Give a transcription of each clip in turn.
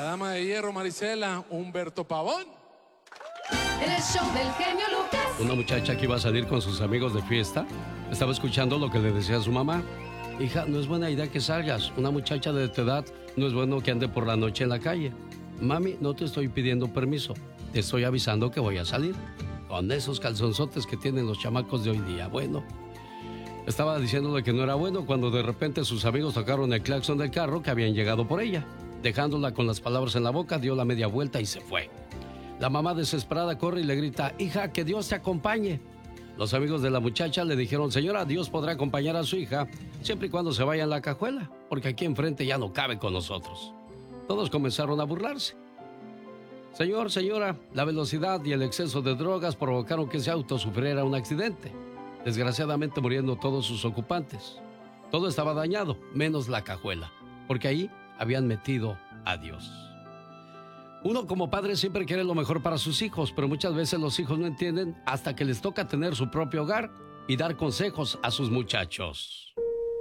dama de hierro, Marisela, Humberto Pavón. En el show del genio Lucas. Una muchacha que iba a salir con sus amigos de fiesta estaba escuchando lo que le decía su mamá. Hija, no es buena idea que salgas. Una muchacha de tu edad no es bueno que ande por la noche en la calle. Mami, no te estoy pidiendo permiso. Te estoy avisando que voy a salir. Con esos calzonzotes que tienen los chamacos de hoy día. Bueno, estaba diciéndole que no era bueno cuando de repente sus amigos tocaron el claxon del carro que habían llegado por ella. Dejándola con las palabras en la boca, dio la media vuelta y se fue. La mamá desesperada corre y le grita, hija, que Dios te acompañe. Los amigos de la muchacha le dijeron, señora, Dios podrá acompañar a su hija siempre y cuando se vaya en la cajuela, porque aquí enfrente ya no cabe con nosotros. Todos comenzaron a burlarse. Señor, señora, la velocidad y el exceso de drogas provocaron que ese auto sufriera un accidente, desgraciadamente muriendo todos sus ocupantes. Todo estaba dañado, menos la cajuela, porque ahí habían metido a Dios. Uno como padre siempre quiere lo mejor para sus hijos, pero muchas veces los hijos no entienden hasta que les toca tener su propio hogar y dar consejos a sus muchachos.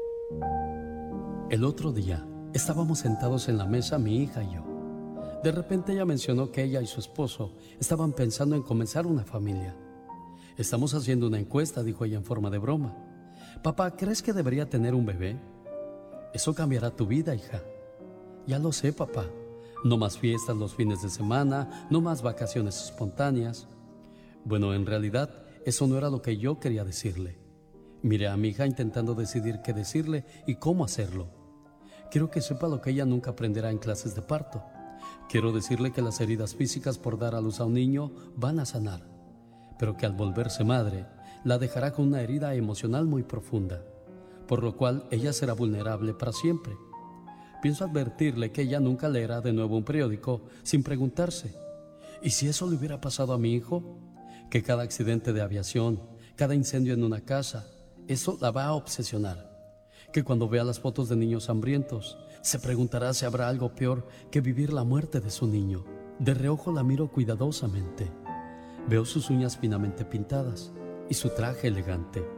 El otro día estábamos sentados en la mesa mi hija y yo. De repente ella mencionó que ella y su esposo estaban pensando en comenzar una familia. Estamos haciendo una encuesta, dijo ella en forma de broma. Papá, ¿crees que debería tener un bebé? Eso cambiará tu vida, hija. Ya lo sé, papá. No más fiestas los fines de semana, no más vacaciones espontáneas. Bueno, en realidad, eso no era lo que yo quería decirle. Miré a mi hija intentando decidir qué decirle y cómo hacerlo. Quiero que sepa lo que ella nunca aprenderá en clases de parto. Quiero decirle que las heridas físicas por dar a luz a un niño van a sanar, pero que al volverse madre, la dejará con una herida emocional muy profunda, por lo cual ella será vulnerable para siempre. Pienso advertirle que ella nunca leerá de nuevo un periódico sin preguntarse, ¿y si eso le hubiera pasado a mi hijo? Que cada accidente de aviación, cada incendio en una casa, eso la va a obsesionar. Que cuando vea las fotos de niños hambrientos, se preguntará si habrá algo peor que vivir la muerte de su niño. De reojo la miro cuidadosamente. Veo sus uñas finamente pintadas y su traje elegante.